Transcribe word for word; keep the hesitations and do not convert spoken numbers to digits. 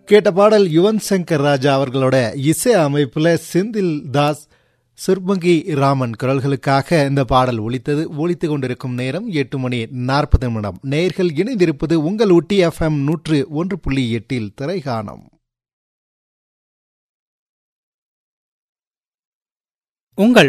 கேட்ட பாடல் யுவன் சங்கர் ராஜா அவர்களோட இசை அமைப்புல செந்தில் தாஸ், சுர்பங்கி ராமன் குரல்களுக்காக இந்த பாடல் ஒலித்தது. ஒலித்து கொண்டிருக்கும் நேரம் எட்டு மணி நாற்பது நிமிடம். நேயர்கள் இணைந்திருப்பது உங்கள் ஊட்டி எஃப்எம் நூற்று ஒன்று புள்ளி எட்டில் திரைகாணம். உங்கள்